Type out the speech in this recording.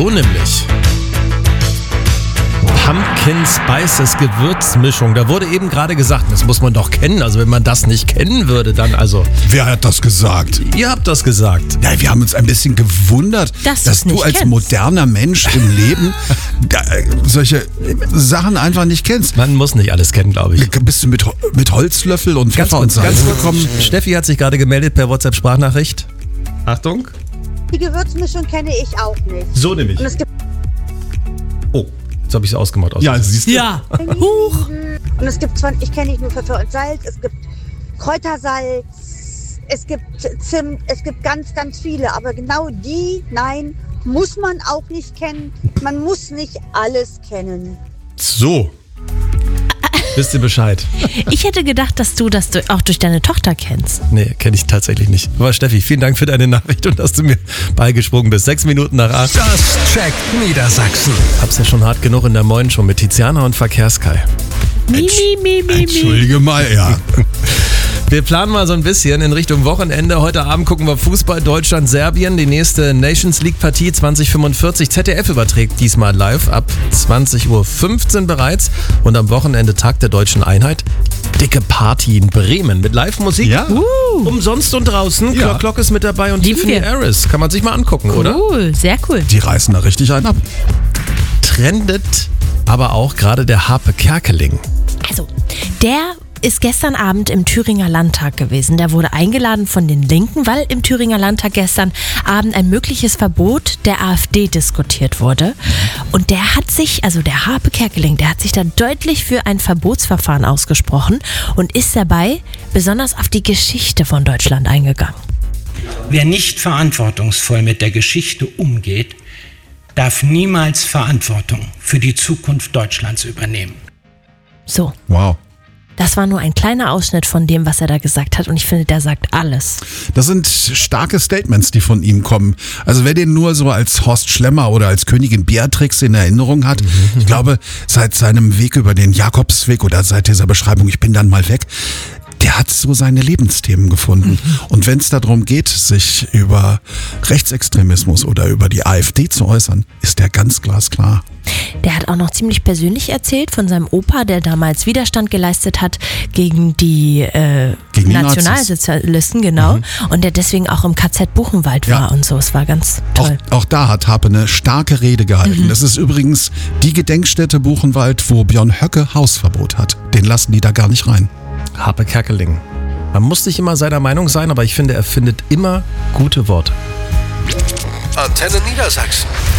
So nämlich. Pumpkin Spices Gewürzmischung. Da wurde eben gerade gesagt, das muss man doch kennen. Also wenn man das nicht kennen würde, dann also... Wer hat das gesagt? Ihr habt das gesagt. Ja, wir haben uns ein bisschen gewundert, dass du als kennst. moderner Mensch im Leben solche Sachen einfach nicht kennst. Man muss nicht alles kennen, glaube ich. Bist du mit Holzlöffel und Pfeffer und Salz gekommen? Steffi hat sich gerade gemeldet per WhatsApp-Sprachnachricht. Achtung. Die Gewürzmischung kenne ich auch nicht. So nämlich. Und es gibt Oh, jetzt habe ich es ausgemacht. Ja, siehst du. Ja. Huch. Und es gibt zwar, ich kenne nicht nur Pfeffer und Salz, es gibt Kräutersalz, es gibt Zimt, es gibt ganz, ganz viele. Aber genau die, nein, muss man auch nicht kennen. Man muss nicht alles kennen. So. Wisst ihr Bescheid? Ich hätte gedacht, dass du das auch durch deine Tochter kennst. Nee, kenne ich tatsächlich nicht. Aber Steffi, vielen Dank für deine Nachricht und dass du mir beigesprungen bist. 6 Minuten nach 8. Das checkt Niedersachsen. Hab's ja schon hart genug in der Moin schon mit Tiziana und Verkehrskai. Entschuldige mal, ja. Wir planen mal so ein bisschen in Richtung Wochenende. Heute Abend gucken wir Fußball Deutschland-Serbien. Die nächste Nations League-Partie 2045. ZDF überträgt diesmal live ab 20.15 Uhr bereits. Und am Wochenende Tag der Deutschen Einheit. Dicke Party in Bremen mit Live-Musik. Ja. Umsonst und draußen. Ja. Clock ist mit dabei und Lieben Tiffany wir. Harris. Kann man sich mal angucken, oder? Cool, sehr cool. Die reißen da richtig einen ab. Trendet aber auch gerade der Harpe Kerkeling. Also, der ist gestern Abend im Thüringer Landtag gewesen. Der wurde eingeladen von den Linken, weil im Thüringer Landtag gestern Abend ein mögliches Verbot der AfD diskutiert wurde. Und der hat sich, also der Harpe Kerkeling, der hat sich da deutlich für ein Verbotsverfahren ausgesprochen und ist dabei besonders auf die Geschichte von Deutschland eingegangen. Wer nicht verantwortungsvoll mit der Geschichte umgeht, darf niemals Verantwortung für die Zukunft Deutschlands übernehmen. So, Wow. das war nur ein kleiner Ausschnitt von dem, was er da gesagt hat. Und ich finde, der sagt alles. Das sind starke Statements, die von ihm kommen. Also wer den nur so als Horst Schlemmer oder als Königin Beatrix in Erinnerung hat, ich glaube, seit seinem Weg über den Jakobsweg oder seit dieser Beschreibung, ich bin dann mal weg, der hat so seine Lebensthemen gefunden. Und wenn es darum geht, sich über Rechtsextremismus oder über die AfD zu äußern, ist der ganz glasklar. Der hat auch noch ziemlich persönlich erzählt von seinem Opa, der damals Widerstand geleistet hat gegen die Gegen die Nationalsozialisten, genau. Und der deswegen auch im KZ Buchenwald war und so. Es war ganz toll. Auch da hat Harpe eine starke Rede gehalten. Das ist übrigens die Gedenkstätte Buchenwald, wo Björn Höcke Hausverbot hat. Den lassen die da gar nicht rein. Harpe Kerkeling. Man muss nicht immer seiner Meinung sein, aber ich finde, er findet immer gute Worte. Antenne Niedersachsen.